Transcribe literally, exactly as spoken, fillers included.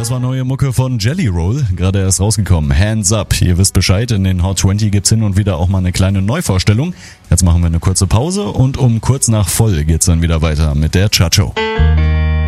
Das war neue Mucke von Jelly Roll, gerade erst rausgekommen. Hands Up. Ihr wisst Bescheid, in den Hot zwanzig gibt's hin und wieder auch mal eine kleine Neuvorstellung. Jetzt machen wir eine kurze Pause und um kurz nach voll geht's dann wieder weiter mit der Chacho.